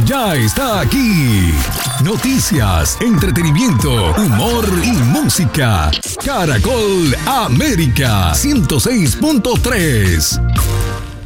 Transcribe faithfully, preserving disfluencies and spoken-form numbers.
ya está aquí. Noticias, entretenimiento, humor y música. Caracol América ciento seis punto tres.